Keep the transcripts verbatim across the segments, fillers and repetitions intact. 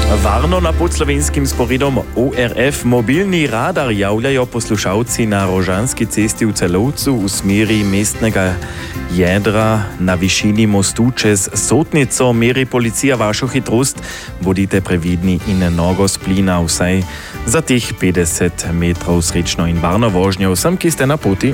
Varno na podslovenskim sporedom O R F mobilni radar javljajo poslušalci na Rožanski cesti v Celovcu v smeri mestnega jedra na višini mostu čez Sotnico. Meri policija vašo hitrost. Bodite previdni in nogo splina vsaj za teh petdeset metrov srečno in varno vožnjo vsem, ki ste na poti.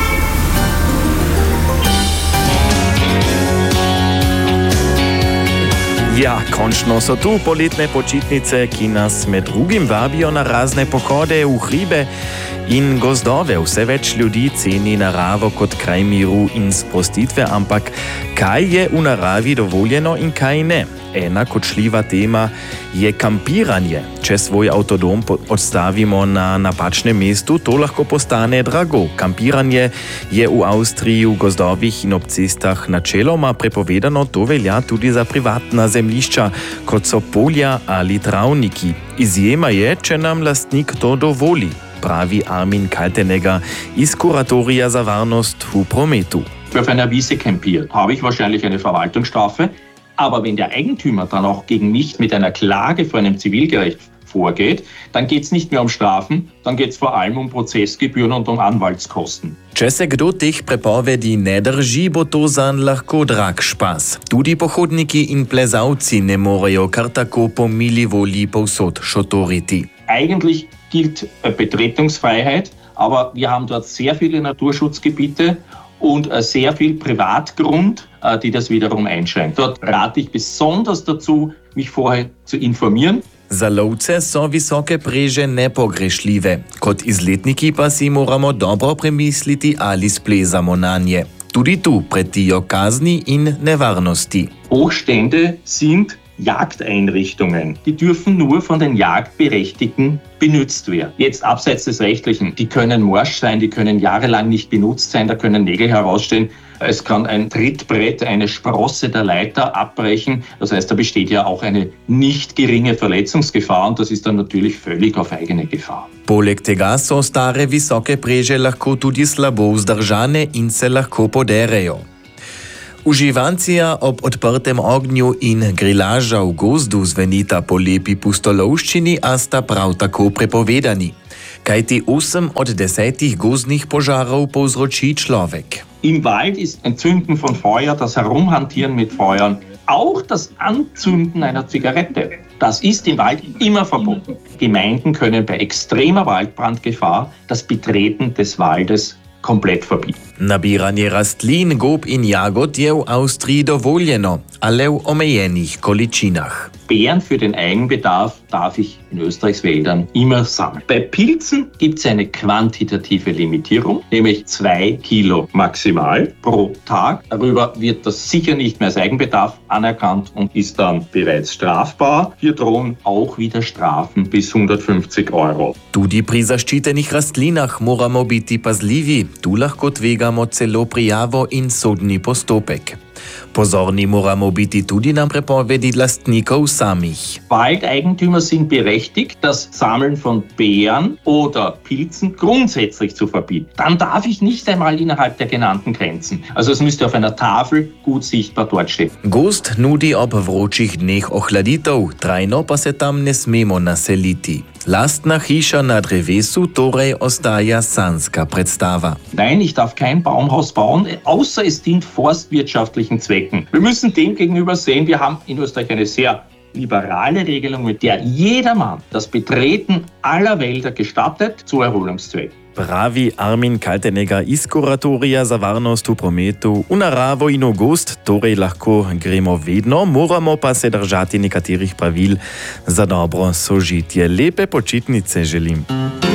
Ja, končno so tu poletne počitnice, ki nas med drugim vabijo na razne pohode v hribe in gozdove. Vse več ljudi ceni naravo kot kraj miru in sprostitve, ampak kaj je v naravi dovoljeno in kaj ne? Ena kočljiva tema je kampiranje. Če svoj avtodom odstavimo na napačnem mestu, to lahko postane drago. Kampiranje je v Avstriji v gozdovih in ob cestah načeloma prepovedano, to velja tudi za privatna zemljišča, kot so polja ali travniki. Izjema je, če nam lastnik to dovoli, pravi Armin Kaltenegger iz Kuratorija za varnost v prometu. Auf einer Wiese campiert, habe ich wahrscheinlich eine Verwaltungsstrafe. Aber wenn der Eigentümer dann auch gegen mich mit einer Klage vor einem Zivilgericht vorgeht, dann geht es nicht mehr um Strafen, dann geht es vor allem um Prozessgebühren und um Anwaltskosten. Če se kdo teh prepovedi ne drži, bo to zanj lahko drag špas. Tudi pohodniki in plezalci ne morejo kar tako po mili volji povsod šotoriti. Eigentlich gilt Betretungsfreiheit, aber wir haben dort sehr viele Naturschutzgebiete und sehr viel Privatgrund, die das wiederum einschränkt. Dort rate ich besonders dazu, mich vorher zu informieren. Za lovce so visoke preže nepogrešljive. Kot izletniki pa si moramo dobro premisliti, ali splezamo nanje. Tudi tu pretijo kazni in nevarnosti. Hochstände sind Jagdeinrichtungen. Die dürfen nur von den Jagdberechtigten benutzt werden. Jetzt abseits des Rechtlichen. Die können morsch sein, die können jahrelang nicht benutzt sein, da können Nägel herausstehen. Es kann ein Trittbrett, eine Sprosse der Leiter abbrechen. Das heißt, da besteht ja auch eine nicht geringe Verletzungsgefahr und das ist dann natürlich völlig auf eigene Gefahr. Poleg tega so stare visoke preže lahko tudi slabo vzdržane in se lahko poderejo. Uživancija ob odprtem ognju in grilaža v gozdu zvenita po lepi pustolovščini, a sta prav tako prepovedani. Kajti osem od desetih gozdnih požarov povzroči človek. Im Wald ist Entzünden von Feuer, das Herumhantieren mit Feuern, auch das Anzünden einer Zigarette. Das ist im Wald immer verboten. Gemeinden können bei extremer Waldbrandgefahr das Betreten des Waldes komplett verbieten. Nabiranje rastlin, gob in jagod je v Avstriji dovoljeno, ale v omejenih količinah. Beeren für den Eigenbedarf darf ich in Österreichs Wäldern immer sammeln. Bei Pilzen gibt es eine quantitative Limitierung, nämlich zwei Kilo maximal pro Tag. Darüber wird das sicher nicht mehr als Eigenbedarf anerkannt und ist dann bereits strafbar. Hier drohen auch wieder Strafen bis hundertfünfzig Euro. Tudi pri zaščitenih rastlinah moramo biti pazljivi. Tu lahko tvegamo celo prijavo in sodni postopek. Pozorni moramo biti tudi na prepovedi lastnikov samih. Waldeigentümer sind berechtigt, das Sammeln von Beeren oder Pilzen grundsätzlich zu verbieten. Dann darf ich nicht einmal innerhalb der genannten Grenzen. Also es müsste auf einer Tafel gut sichtbar dort stehen. Gost nudi ob vročih dneh ohladitev, trajno pa se tam ne smemo naseliti. Lastna hiša na drevesu torej ostaja sanska predstava. Nein, ich darf kein Baumhaus bauen, außer es dient forstwirtschaftlichen Zwecken. Wir müssen dem gegenüber sehen, wir haben in Österreich eine sehr liberale Regelung, mit der jedermann das Betreten aller Wälder gestattet zu Erholungszwecken. Pravi Armin Kaltenegger iz Kuratorija za varnost v prometu. V naravo in v gozd torej lahko gremo vedno, moramo pa se držati nekaterih pravil za dobro sožitje. Lepe počitnice želim.